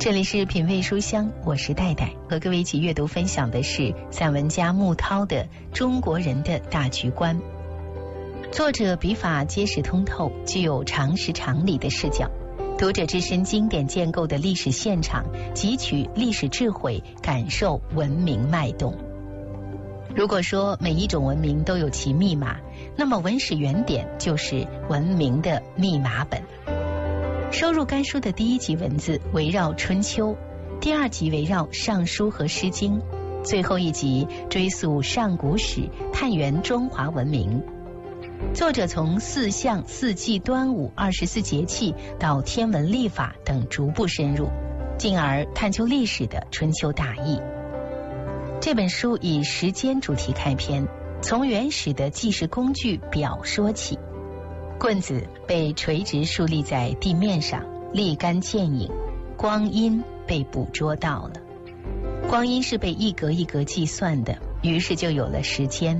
这里是品味书香，我是戴戴，和各位一起阅读分享的是散文家穆涛的《中国人的大局观》。作者笔法结实通透，具有常识常理的视角，读者置身经典建构的历史现场，汲取历史智慧，感受文明脉动。如果说每一种文明都有其密码，那么文史原点就是文明的密码本。收入该书的第一集文字围绕春秋，第二集围绕尚书和诗经，最后一集追溯上古史，探源中华文明。作者从四象、四季、端午、24节气到天文历法等逐步深入，进而探究历史的春秋大义。这本书以时间主题开篇，从原始的计时工具表说起。棍子被垂直竖立在地面上，立竿见影，光阴被捕捉到了。光阴是被一格一格计算的，于是就有了时间。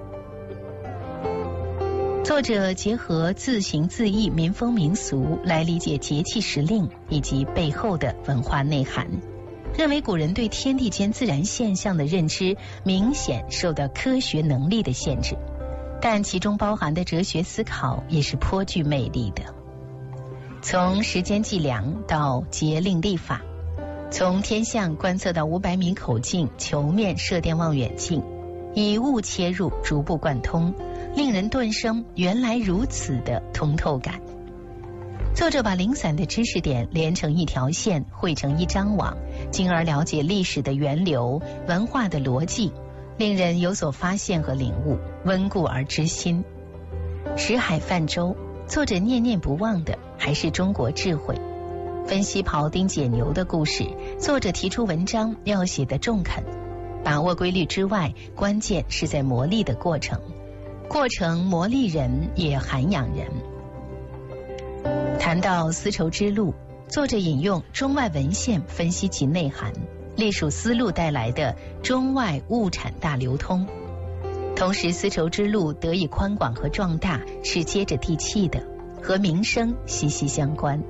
作者结合自行自意、民风民俗来理解节气时令以及背后的文化内涵，认为古人对天地间自然现象的认知明显受到科学能力的限制，但其中包含的哲学思考也是颇具魅力的。从时间计量到节令历法，从天象观测到500米口径球面射电望远镜，以物切入，逐步贯通，令人顿生原来如此的通透感。作者把零散的知识点连成一条线，汇成一张网，进而了解历史的源流、文化的逻辑，令人有所发现和领悟，温故而知新。识海泛舟，作者念念不忘的还是中国智慧。分析庖丁解牛的故事，作者提出文章要写得中肯。把握规律之外，关键是在磨砺的过程，过程磨砺人也涵养人。谈到丝绸之路，作者引用中外文献分析其内涵，隶属丝路带来的中外物产大流通。同时丝绸之路得以宽广和壮大是接着地气的，和民生息息相关。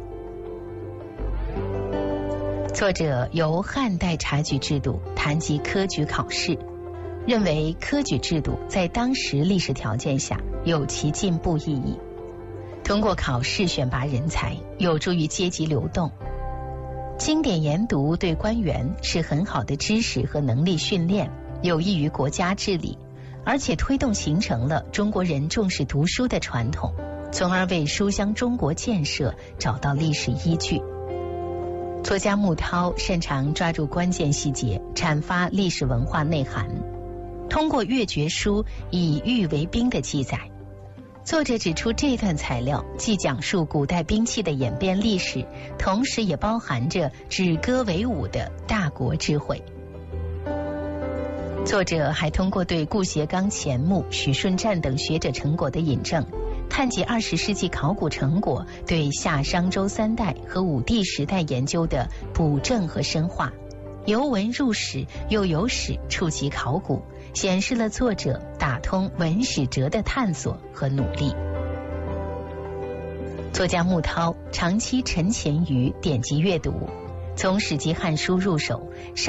作者由汉代察举制度谈及科举考试，认为科举制度在当时历史条件下有其进步意义。通过考试选拔人才，有助于阶级流动。经典研读对官员是很好的知识和能力训练，有益于国家治理，而且推动形成了中国人重视读书的传统，从而为书香中国建设找到历史依据。作家穆涛擅长抓住关键细节，阐发历史文化内涵。通过越绝书以玉为兵的记载，作者指出这段材料既讲述古代兵器的演变历史，同时也包含着止戈为武的大国智慧。作者还通过对顾颉刚、钱穆、许顺湛等学者成果的引证，探及20世纪考古成果对夏商周3代和武帝时代研究的补正和深化，由文入史，又由史触及考古，显示了作者打通文史哲的探索和努力。作家穆涛长期沉潜于典籍阅读，从史记、汉书入手，